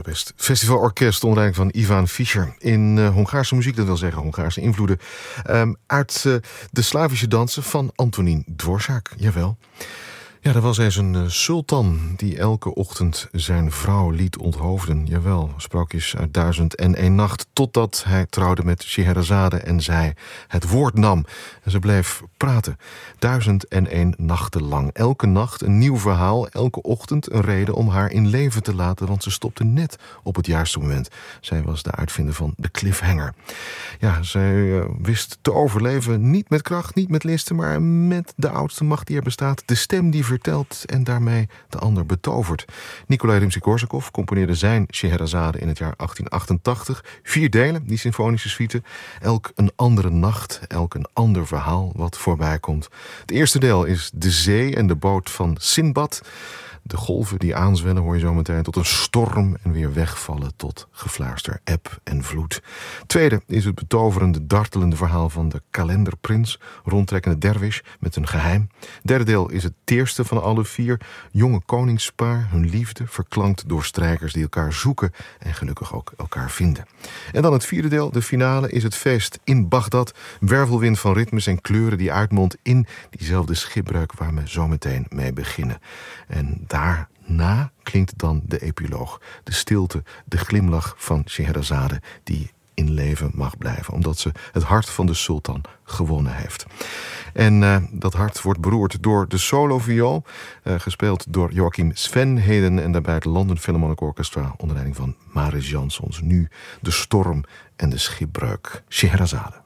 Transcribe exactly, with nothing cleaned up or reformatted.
Budapest Festivalorkest onder leiding van Ivan Fischer. In uh, Hongaarse muziek, dat wil zeggen Hongaarse invloeden. Um, uit uh, de Slavische dansen van Antonín Dvořák. Jawel. Ja, er was eens een uh, sultan die elke ochtend zijn vrouw liet onthoofden. Jawel, sprookjes uit Duizend en één Nacht. Totdat hij trouwde met Scheherazade en zij het woord nam. En ze bleef praten. Duizend en één nachten lang. Elke nacht een nieuw verhaal. Elke ochtend een reden om haar in leven te laten. Want ze stopte net op het juiste moment. Zij was de uitvinder van de cliffhanger. Ja, zij uh, wist te overleven. Niet met kracht, niet met listen. Maar met de oudste macht die er bestaat. De stem die vertelt en daarmee de ander betovert. Nikolai Rimsky-Korsakov componeerde zijn Scheherazade in het jaar achttien achtentachtig. Vier delen, die symfonische suite. Elk een andere nacht, elk een ander verhaal wat voorbij komt. Het eerste deel is de zee en de boot van Sinbad. De golven die aanzwellen hoor je zo meteen tot een storm en weer wegvallen tot gefluister, eb en vloed. Tweede is het betoverende, dartelende verhaal van de kalenderprins, rondtrekkende dervish met een geheim. Derde deel is het teerste van alle vier, jonge koningspaar, hun liefde verklankt door strijkers die elkaar zoeken en gelukkig ook elkaar vinden. En dan het vierde deel, de finale, is het feest in Bagdad, wervelwind van ritmes en kleuren die uitmondt in diezelfde schipbreuk waar we zo meteen mee beginnen. En daarna klinkt dan de epiloog. De stilte, de glimlach van Scheherazade die in leven mag blijven. Omdat ze het hart van de sultan gewonnen heeft. En uh, dat hart wordt beroerd door de solo-viool. Uh, gespeeld door Joachim Svenheden. En daarbij het London Philharmonic Orchestra onder leiding van Maris Jansons. Nu de storm en de schipbreuk. Scheherazade.